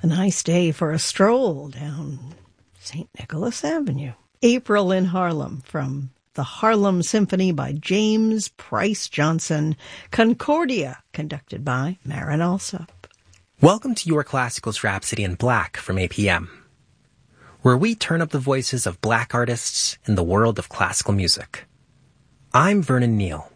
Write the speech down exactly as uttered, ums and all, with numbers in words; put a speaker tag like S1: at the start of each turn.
S1: A nice day for a stroll down Saint Nicholas Avenue. April in Harlem from the Harlem Symphony by James Price Johnson. Concordia, conducted by Marin Alsop.
S2: Welcome to Your Classicals Rhapsody in Black from A P M, where we turn up the voices of black artists in the world of classical music. I'm Vernon Neal.